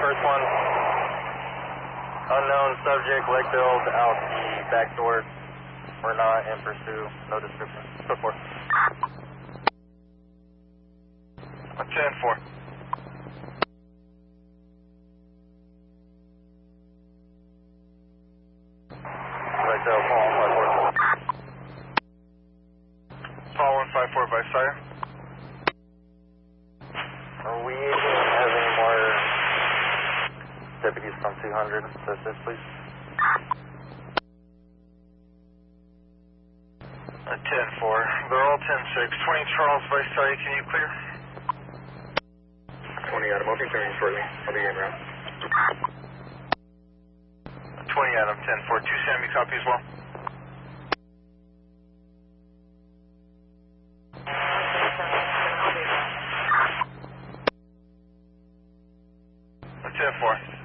first one. Unknown subject, leg build out the back door. We're not in pursuit. No description. So forth. 10-4. Leg build, call 154. Call 154 by sire. Are we able to have any more deputies from 200 to assist, please? 10-4. They're all 10-6. 20 Charles by site. Can you clear? 20 Adam, I'll be coming shortly. I'll be in route. 20 Adam, 10-4. 2 Sammy, copy as well. 10-4.